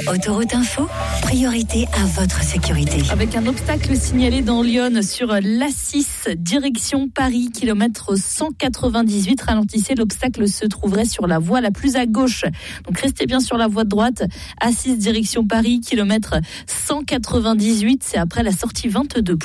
Autoroute Info, priorité à votre sécurité. Avec un obstacle signalé dans Lyon sur l'A6, direction Paris, kilomètre 198. Ralentissez, l'obstacle se trouverait sur la voie la plus à gauche. Donc restez bien sur la voie de droite. A6, direction Paris, kilomètre 198. C'est après la sortie 22.